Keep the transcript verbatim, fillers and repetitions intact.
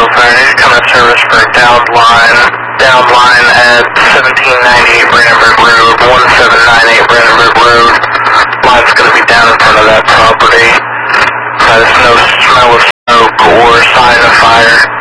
Central Fire. Need to come to service for downed line. Downed line at seventeen ninety-eight Brandenburg Road, one seven nine eight Brandenburg Road. Line's going to be down in front of that property. Uh, there's no smell of smoke or sign of fire.